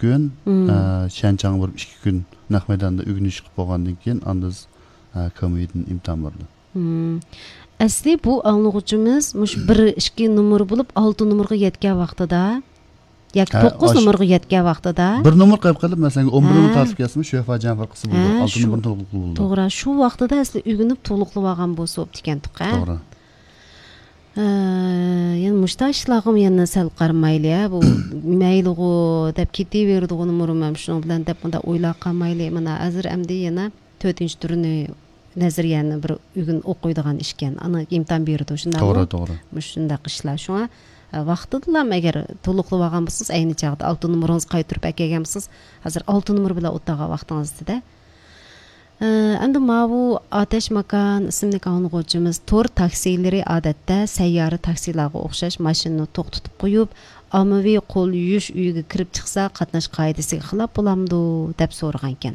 kun Şanchang borib 2 kun naq maydonda o'g'inish qilib bo'lgandan keyin andız komiydin imtihon berdi. Asli bu anlıqçımız muş 1-2 numara bulup 6 numaraga yetgan vaqtida yoki 9 numaraga yetgan vaqtida 1 numar qo'yib qilib, masalan 11 numar tartib kelsin, shu fajan farqisi bo'ldi. 6 numar to'liq bo'ldi. To'g'ri, shu vaqtida asli o'ginib to'liqlab olgan bo'lsa ekan tuqa. To'g'ri. Yani müştaşlığım yanına sel qarmaylı ya bu maylığı dep ketaverdi onu murum şunun bilan dep bunda o'ylab qolmayli. Mana azir amdi yana 4-chi turini nazariyani bir o'gin o'qiydigan ishkan. Ana imtihon berdi shunda. To'g'ri. Shunda qishlar shunga vaqtida agar to'liqlab olgan bo'lsangiz ayni chaqda 6 numarangizni qaytirib kelgansiz. Hozir 6 numar bilan o'taga vaqtingizda endi bu Ateş Makan ismli qonunçumuz tor taksileri odatda sayyora taksilarga o'xshash mashinani to'xtatib qo'yib, ommaviy qo'l yuvish uyiga kirib chiqsa qatnash qoidasiga xilof bo'lamdi deb so'ragan ekan.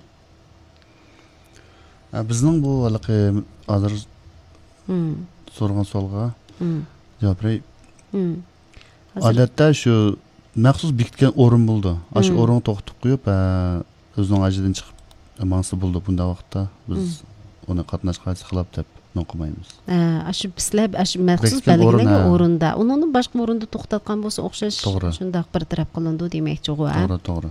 Bizning bu hozir so'ragan savolga javob beray. Odatda shu maxsus bekitgan o'rin bo'ldi. Shu o'rinni to'xtatib qo'yib, o'zining ajidan chiqib mansı buldu bunda vaqtda biz onu qatnash qoidasi xilop deb o'qimaymiz. Aşı bizlar aşı maxsus belgilangan o'rinda, uni boshqa o'rinda to'xtatgan bo'lsa o'xshash shunday bir taraf qilindi demakchi u. To'g'ri.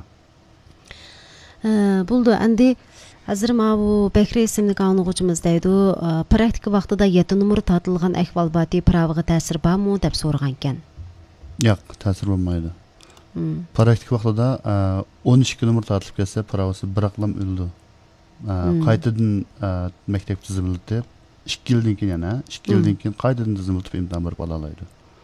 Buldu endi hozir bu Bekri ismli qonunçumuz deydi, praktika vaqtida 7 numar tortilgan ahvolbati praviga ta'sir bormi deb so'ragan ekan. Yo'q, ta'sir bo'lmaydi. Praktik vaqtida 12 numar tortilib kelsa, pravisi biraqlam o'ldi. Qaytadan maktab tizimlitib 2 yildan keyin yana 2 yildan keyin qaytadan tizimlitib imtihon berib ola oladi.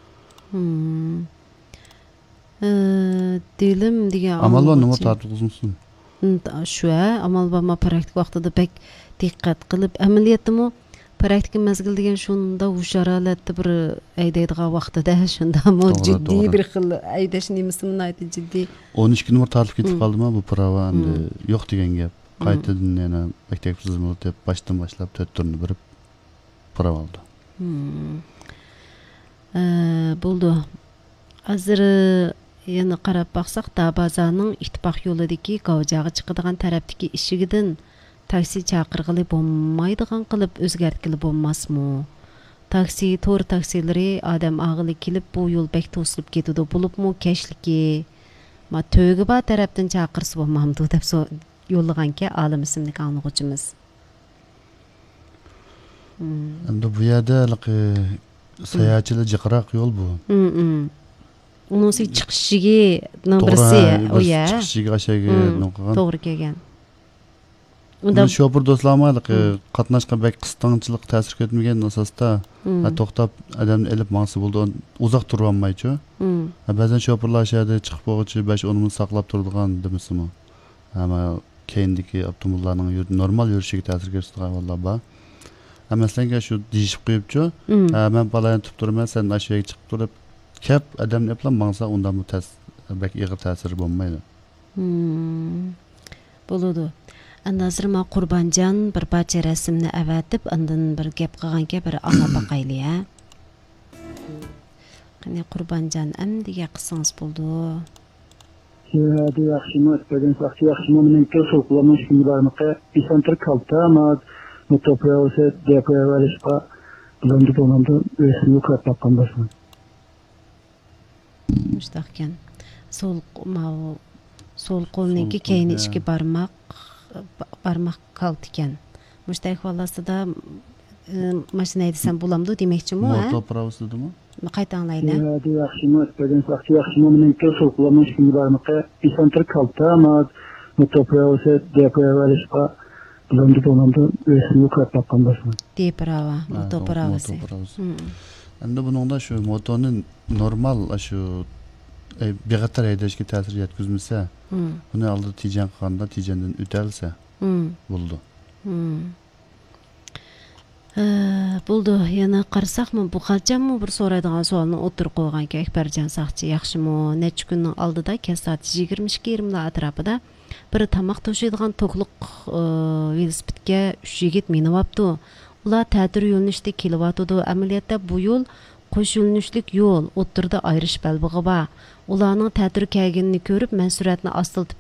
Dilim degan amalba numar tortilsin. Shu amalba praktik vaqtida pek diqqat qilib amaliyotimi praktik mezgil degan shunda hushoratli bir aydaydigan vaqtida shunda jiddiy bir xil aydash nemisini aytdi jiddiy 12 numar tortilib ketib qoldimi bu prava endi yo'q degan gap. Qaytadan yana maktab tizimini deb boshdan boshlab 4 turni berib prava oldi. Bo'ldi. Hozir yana qarab baqsaq Dabazaning ittifoq yo'lidagi Gavjaga chiqadigan tarafdagi eshigidan taksi chaqirg'ili bo'lmaydigan qilib o'zgartkili bo'lmasmi? Taksi, tor taksilari odam og'ili kelib bu yo'l bek to'silib ketadi. Bo'libmi kashligi? Ma to'yga ba tarafdan chaqirsa bo'lmamdi deb yo'llaganki Olim ismli qonunçumuz. Endi bu yerda sayohatchilar jiqroq yo'l bu. Uning chiqishiga birisi o ya. Chiqishiga ashaga noqilgan. To'g'ri kelgan. Unda shofir do'stlarimiz qatnashga bek qistonchilik ta'sir etmagan asosda to'xtab odamni elib mansi bo'ldi. Uzoq turib olmaychi. Ba'zan shofirlar shahada chiqib bo'lg'ichi 5-10 minut saqlab turadigan demisimi. Ama keyindagi avtomobillarning normal yurishiga ta'sir ko'rsatgan vallahi bor. Masalan, shu deyishib qo'yibchi, men balayni tutib turman, sen ashaga chiqib turib, kep odamni eplab mangsa unda bu bek ig'ir ta'sir bo'lmaydi. Bo'ladi. Hozir men Qurbonjon bir parcha rasmni avatib, undan bir gap qilganga bir ana baqayli ha. Qani Qurbonjon amdiga qilsangiz bo'ldi. Hadi yaxshimi, o'tgan vaqti yaxshimi, men ko'rsal qulaman shunlarni isantr kaltama, motoprose depravalishqa bilan bo'lmamda resmi ko'rib topganman. Mustahkam. Sol qo'lniki keyni ichki barmoq kalt ekan. Mushtaq vallasida mashina desam bo'lamdi demakchimi? Motoprose dedimi? Qayta anglayli. Hadi yaxshimi, o'tgan vaqti yaxshimi, men ko'rsal qulaman shunlarni isantr kaltama, motoprose depravalishqa bilan bo'lmamda resmi ko'rib topganman. Deprava, motoprose. Endi buningda shu motorni normal shu beg'atar haydashga ta'sir yetkazmasa, buni oldida tijan qilganda tijandan o'talsa bo'ldi. Bo'ldi. Yana qarsaqmi bu qanchami bir so'raydigan savolni o'tirib qo'yganki Akbarjon Saqchi yaxshimi necha kunning oldida soat 22:20 atrofida bir tamoq to'shaydigan to'qliq velosipedga 3 yigit minibapti. Ular ta'tir yo'linishda kelyapti. Amaliyotda bu yo'l qo'shilishlik yo'l, o'ttirda ayrish balbig'i bor. Ularning ta'tir kelganini ko'rib, men suratni astiltib